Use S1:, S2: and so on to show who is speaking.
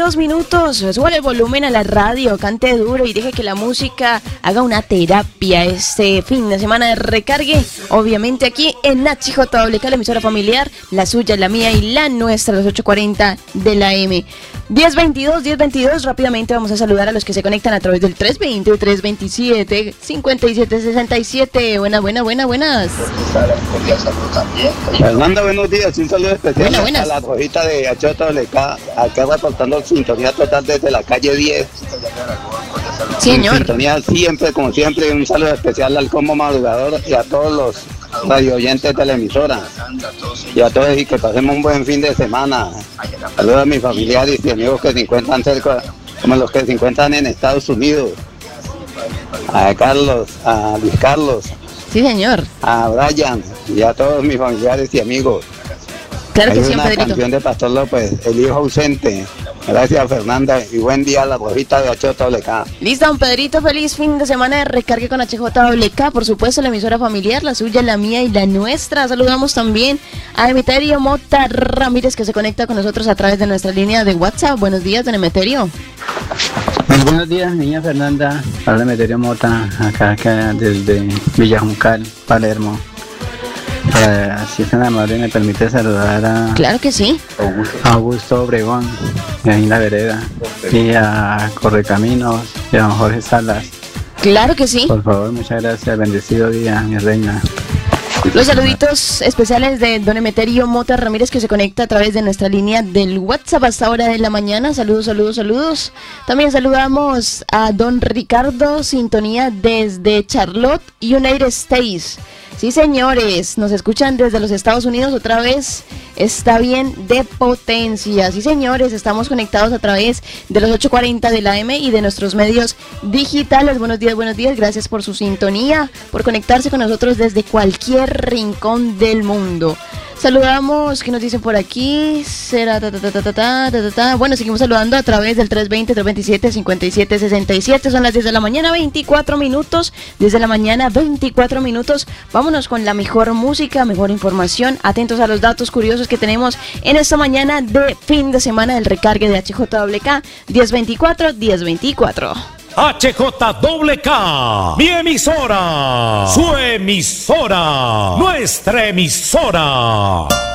S1: 10:22. Sube el volumen a la radio, cante duro y deje que la música haga una terapia este fin de semana de recargue. Obviamente aquí en HJWK, la emisora familiar, la suya, la mía y la nuestra, los 8:40 de la M. 10:22. Rápidamente vamos a saludar a los que se conectan a través del 320-327-5767. Buenas.
S2: Fernanda, buenos días. Un saludo especial
S1: Buenas.
S2: a la rojita de HJWK, acá reportando sintonía total desde la calle 10.
S1: Sí, señor.
S2: Sintonía siempre, como siempre. Un saludo especial al Combo Madrugador y a todos los radio oyentes de la emisora. Y a todos, y que pasemos un buen fin de semana. Saludos a mis familiares y amigos que se encuentran cerca, como los que se encuentran en Estados Unidos. A Carlos, a Luis Carlos.
S1: Sí, señor.
S2: A Brian y a todos mis familiares y amigos.
S1: Claro que
S2: Hay
S1: sí,
S2: una
S1: Pedrito.
S2: canción de Pastor López, El hijo ausente. Gracias, Fernanda, y buen día a la rojita de HJWK.
S1: Listo, don Pedrito, feliz fin de semana de recargue con HJWK, por supuesto, la emisora familiar, la suya, la mía y la nuestra. Saludamos también a Emeterio Mota Ramírez, que se conecta con nosotros a través de nuestra línea de WhatsApp. Buenos días, don Emeterio.
S3: Muy buenos días, niña Fernanda. Habla Emeterio Mota, acá desde Villajuncal, Palermo. Si es tan amable, me permite saludar a
S1: Claro que sí.
S3: Augusto Obregón, ahí en la vereda, y a Correcaminos, y a don Jorge Salas.
S1: Claro que sí.
S3: Por favor, muchas gracias. Bendecido día, mi reina.
S1: Los saluditos especiales de don Emeterio Mota Ramírez, que se conecta a través de nuestra línea del WhatsApp a esta hora de la mañana. Saludos. También saludamos a don Ricardo Sintonía desde Charlotte, United States. Sí, señores, nos escuchan desde los Estados Unidos otra vez. Está bien de potencia. Sí, señores, estamos conectados a través de los 8:40 de la M y de nuestros medios digitales. Buenos días. Gracias por su sintonía, por conectarse con nosotros desde cualquier rincón del mundo. Saludamos, ¿qué nos dicen por aquí? Será Bueno, seguimos saludando a través del 320-327-5767. Son las 10 de la mañana, 24 minutos. 10 de la mañana, 24 minutos. Vámonos con la mejor música, mejor información. Atentos a los datos curiosos que tenemos en esta mañana de fin de semana del recargue de HJWK. 1024.
S4: HJWK, mi emisora, su emisora, nuestra emisora.